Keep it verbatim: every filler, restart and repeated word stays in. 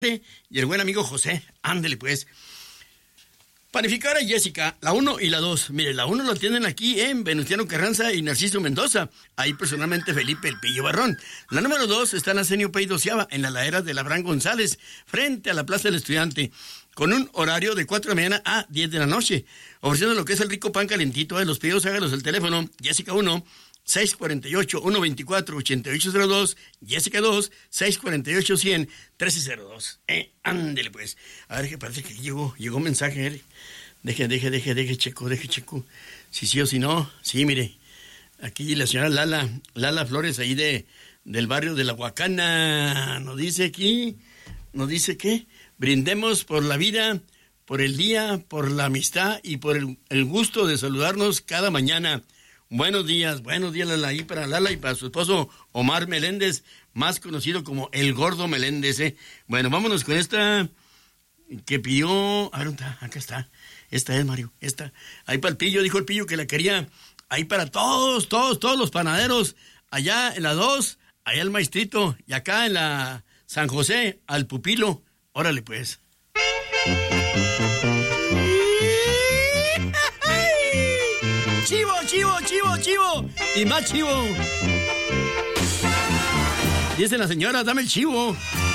y el buen amigo José. Ándele pues. Panificar a Jessica, la uno y la dos. Mire, la uno lo tienen aquí en Venustiano Carranza y Narciso Mendoza. Ahí personalmente Felipe El Pillo Barrón. La número dos está en Arsenio Pey Doceava, en la ladera de Abraham González, frente a la Plaza del Estudiante, con un horario de cuatro de la mañana a diez de la noche. Ofreciendo lo que es el rico pan calentito. De los pedidos, hágalos al teléfono. Jessica uno, seis cuatro ocho, uno dos cuatro, ocho ocho cero dos. Jessica dos, seis cuatro ocho, cien, trece cero dos. Eh, ándele pues. A ver, que parece que llegó, llegó un mensaje, eh. Deje, deje, deje, deje, checo, deje, checo. Si sí o si no, sí, mire. Aquí la señora Lala, Lala Flores, ahí de, del barrio de La Huacana. Nos dice aquí, nos dice que brindemos por la vida, por el día, por la amistad y por el, el gusto de saludarnos cada mañana. Buenos días, buenos días, Lala, ahí para Lala y para su esposo Omar Meléndez, más conocido como El Gordo Meléndez, ¿eh? Bueno, vámonos con esta que pidió. A ver, acá está. Esta es, Mario, esta. Ahí para el Pillo, dijo el Pillo que la quería. Ahí para todos, todos, todos los panaderos. Allá en la dos, allá el Maestrito. Y acá en la San José, al Pupilo. Órale, pues. Chivo, chivo, chivo, chivo. Y más chivo. Dice la señora, dame el chivo.